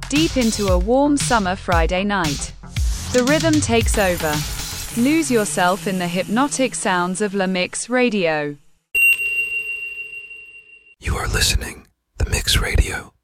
deep into a warm summer Friday night. The rhythm takes over. Lose yourself in the hypnotic sounds of La Mix Radio. You are listening, The Mix Radio.